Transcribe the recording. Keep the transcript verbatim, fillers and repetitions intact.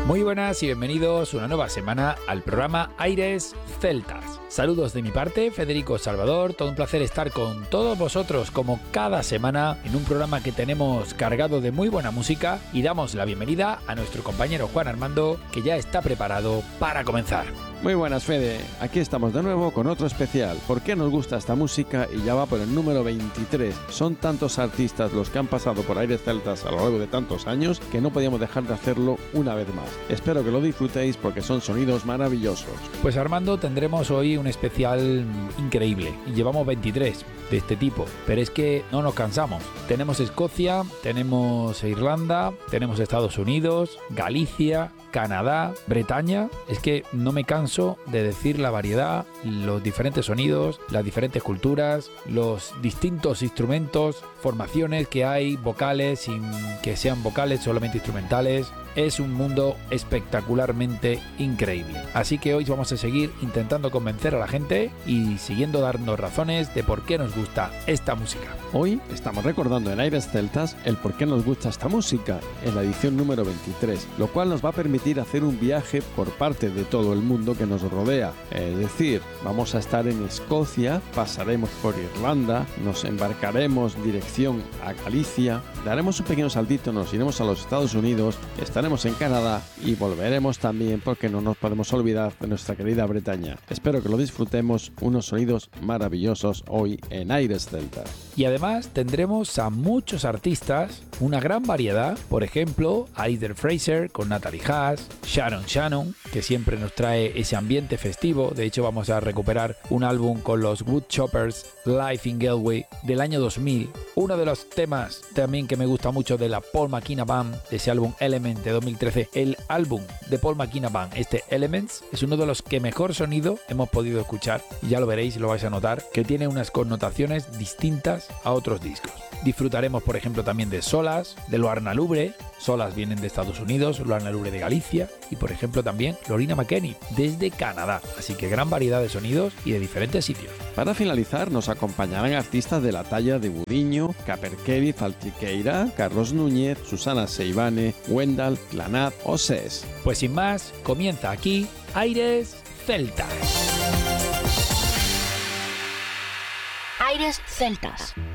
Muy buenas y bienvenidos una nueva semana al programa Aires Celtas. Saludos de mi parte, Federico Salvador, todo un placer estar con todos vosotros como cada semana en un programa que tenemos cargado de muy buena música y damos la bienvenida a nuestro compañero Juan Armando, que ya está preparado para comenzar. Muy buenas, Fede, aquí estamos de nuevo con otro especial. ¿Por qué nos gusta esta música? Y ya va por el número veintitrés. Son tantos artistas los que han pasado por Aires Celtas a lo largo de tantos años que no podíamos dejar de hacerlo una vez más. Espero que lo disfrutéis porque son sonidos maravillosos. Pues Armando, tendremos hoy un especial increíble y llevamos veintitrés de este tipo, pero es que no nos cansamos. Tenemos Escocia, tenemos Irlanda, tenemos Estados Unidos, Galicia, Canadá, Bretaña. Es que no me canso de decir la variedad, los diferentes sonidos, las diferentes culturas, los distintos instrumentos, formaciones que hay, vocales, sin que sean vocales, solamente instrumentales. Es un mundo espectacularmente increíble. Así que hoy vamos a seguir intentando convencer a la gente y siguiendo dando razones de por qué nos gusta esta música. Hoy estamos recordando en Aires Celtas el por qué nos gusta esta música en la edición número veintitrés, lo cual nos va a permitir hacer un viaje por parte de todo el mundo que nos rodea. Es decir, vamos a estar en Escocia, pasaremos por Irlanda, nos embarcaremos dirección a Galicia, daremos un pequeño saltito, nos iremos a los Estados Unidos, estaremos en Canadá y volveremos también porque no nos podemos olvidar de nuestra querida Bretaña. Espero que lo disfrutemos, unos sonidos maravillosos hoy en Aires Celtas. Y además tendremos a muchos artistas, una gran variedad, por ejemplo, Aidan Fraser con Natalie Haas, Sharon Shannon, que siempre nos trae ese ambiente festivo. De hecho, vamos a recuperar un álbum con los Woodchoppers, Live in Galway, del año dos mil. Uno de los temas también que me gusta mucho de la Paul McKenna Band, de ese álbum Element de dos mil trece. El álbum de Paul McKenna Band, este Elements, es uno de los que mejor sonido hemos podido escuchar. Y ya lo veréis y lo vais a notar, que tiene unas connotaciones distintas a otros discos. Disfrutaremos, por ejemplo, también de Solas, de Lorna Lubre. Solas vienen de Estados Unidos, Lorna Lubre de Galicia y, por ejemplo, también Lorina McKenney desde Canadá. Así que gran variedad de sonidos y de diferentes sitios. Para finalizar, nos acompañarán artistas de la talla de Budiño, Caperquevi, Faltriqueira, Carlos Núñez, Susana Seivane, Wendell, Clanat o Ses. Pues sin más, comienza aquí Aires Celtas. Aires Celtas.